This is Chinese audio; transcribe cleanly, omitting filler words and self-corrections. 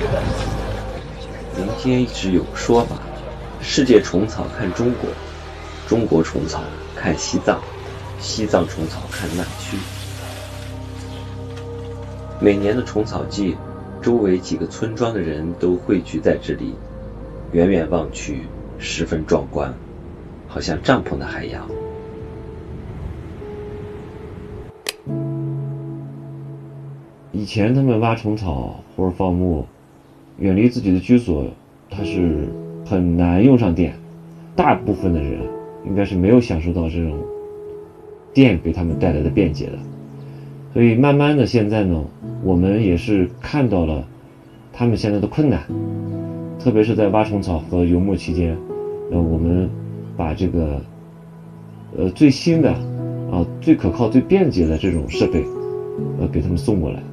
民间一直有个说法，世界虫草看中国，中国虫草看西藏，西藏虫草看南区。每年的虫草季，周围几个村庄的人都汇聚在这里，远远望去十分壮观，好像帐篷的海洋。 以前他们挖虫草或者放牧，远离自己的居所，它是很难用上电，大部分的人应该是没有享受到这种电给他们带来的便捷的。所以慢慢的现在呢，我们也是看到了他们现在的困难，特别是在挖虫草和游牧期间，我们把这个最新的最可靠最便捷的这种设备给他们送过来。